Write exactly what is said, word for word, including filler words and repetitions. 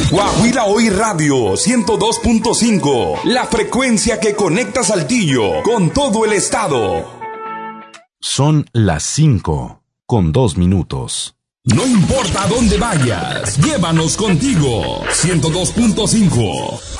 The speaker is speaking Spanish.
Guajira Hoy Radio ciento dos punto cinco, la frecuencia que conecta Saltillo con todo el estado. Son las cinco con dos minutos. No importa dónde vayas, llévanos contigo. ciento dos punto cinco.